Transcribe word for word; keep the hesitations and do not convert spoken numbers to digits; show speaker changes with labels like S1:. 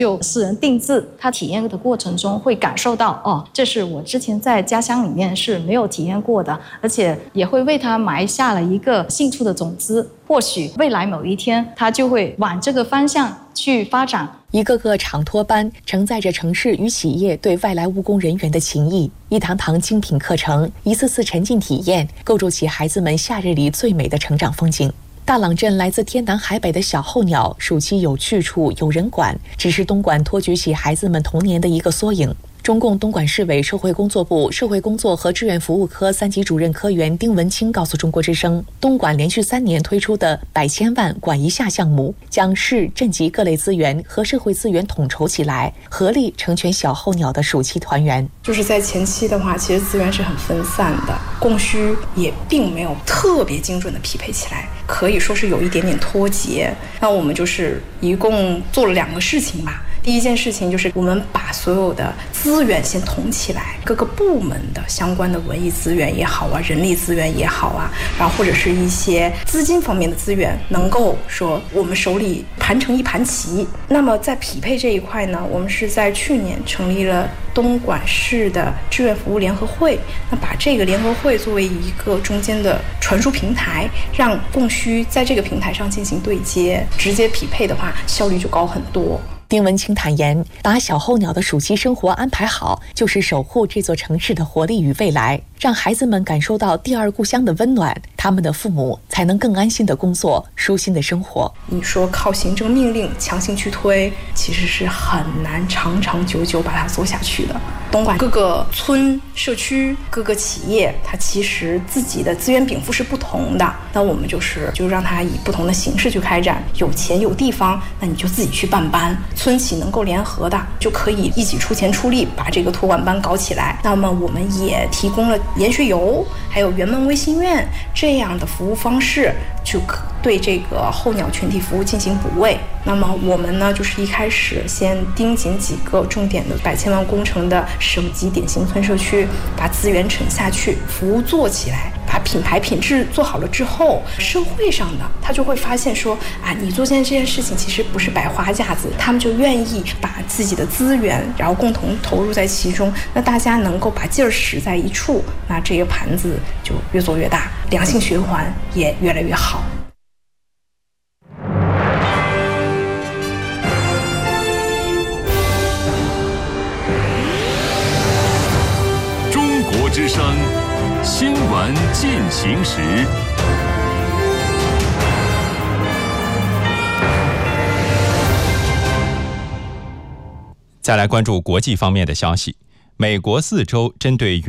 S1: 就私人定制，他体验的过程中会感受到，哦，这是我之前在家乡里面是没有体验过的，而且也会为他埋下了一个兴趣的种子。或许未来某一天，他就会往这个方向去发展。
S2: 一个个长托班承载着城市与企业对外来务工人员的情谊，一堂堂精品课程，一次次沉浸体验，构筑起孩子们夏日里最美的成长风景。大朗镇来自天南海北的小候鸟，暑期有去处，有人管，只是东莞托举起孩子们童年的一个缩影。中共东莞市委社会工作部社会工作和志愿服务科三级主任科员丁文清告诉中国之声，东莞连续三年推出的百千万管一下项目，将市镇级各类资源和社会资源统筹起来，合力成全小候鸟的暑期团圆。
S3: 就是在前期的话，其实资源是很分散的，供需也并没有特别精准的匹配起来，可以说是有一点点脱节。那我们就是一共做了两个事情吧。第一件事情就是我们把所有的资源先统起来，各个部门的相关的文艺资源也好啊，人力资源也好啊，然后或者是一些资金方面的资源，能够说我们手里盘成一盘棋。那么在匹配这一块呢，我们是在去年成立了东莞市的志愿服务联合会，那把这个联合会作为一个中间的传输平台，让供需在这个平台上进行对接，直接匹配的话，效率就高很多。
S2: 丁文清坦言，把小候鸟的暑期生活安排好，就是守护这座城市的活力与未来，让孩子们感受到第二故乡的温暖，他们的父母才能更安心的工作，舒心的生活。
S3: 你说靠行政命令强行去推，其实是很难长长久久把它做下去的。东莞各个村社区各个企业，它其实自己的资源禀赋是不同的，那我们就是就让它以不同的形式去开展。有钱有地方，那你就自己去办班，村企能够联合的就可以一起出钱出力把这个托管班搞起来。那么我们也提供了研学游还有圆梦微心院这样的服务方式，就对这个候鸟群体服务进行补位。那么我们呢，就是一开始先盯紧几个重点的百千万工程的省级典型村社区，把资源沉下去，服务做起来，把品牌品质做好了之后，社会上的他就会发现说啊，你做这件事情其实不是摆花架子，他们就愿意把自己的资源然后共同投入在其中，那大家能够把劲儿使在一处，那这个盘子就越做越大，良性循环也越来越好。
S4: 中国之声新闻进行时。再来关注国际方面的消息，美国四州针对